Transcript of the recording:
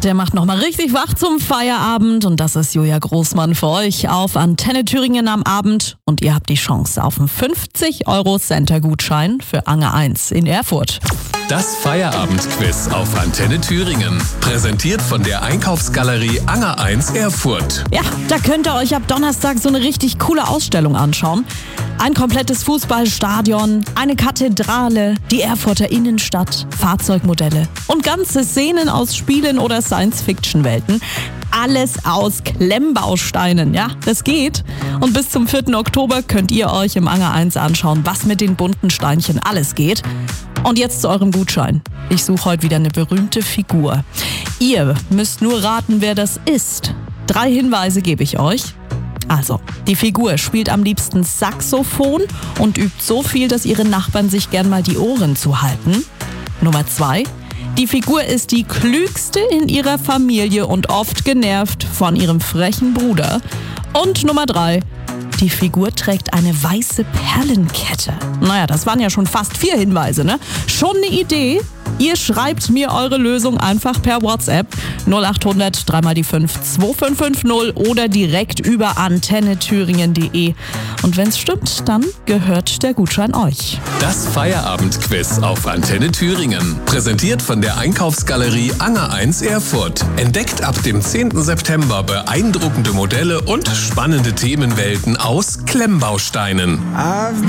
der macht nochmal richtig wach zum Feierabend und das ist Julia Großmann für euch auf Antenne Thüringen am Abend und ihr habt die Chance auf einen 50-Euro-Center-Gutschein für Anger 1 in Erfurt. Das Feierabendquiz auf Antenne Thüringen. Präsentiert von der Einkaufsgalerie Anger 1 Erfurt. Ja, da könnt ihr euch ab Donnerstag so eine richtig coole Ausstellung anschauen. Ein komplettes Fußballstadion, eine Kathedrale, die Erfurter Innenstadt, Fahrzeugmodelle und ganze Szenen aus Spielen oder Science-Fiction-Welten. Alles aus Klemmbausteinen, ja, das geht. Und bis zum 4. Oktober könnt ihr euch im Anger 1 anschauen, was mit den bunten Steinchen alles geht. Und jetzt zu eurem Gutschein. Ich suche heute wieder eine berühmte Figur. Ihr müsst nur raten, wer das ist. 3 Hinweise gebe ich euch. Also, die Figur spielt am liebsten Saxophon und übt so viel, dass ihre Nachbarn sich gern mal die Ohren zuhalten. Nummer 2. Die Figur ist die klügste in ihrer Familie und oft genervt von ihrem frechen Bruder. Und Nummer 3. Die Figur trägt eine weiße Perlenkette. Naja, das waren ja schon fast 4 Hinweise, ne? Schon eine Idee? Ihr schreibt mir eure Lösung einfach per WhatsApp 0800 3x5 2550 oder direkt über antennethüringen.de. Und wenn es stimmt, dann gehört der Gutschein euch. Das Feierabendquiz auf Antenne Thüringen. Präsentiert von der Einkaufsgalerie Anger 1 Erfurt. Entdeckt ab dem 10. September beeindruckende Modelle und spannende Themenwelten aus Klemmbausteinen.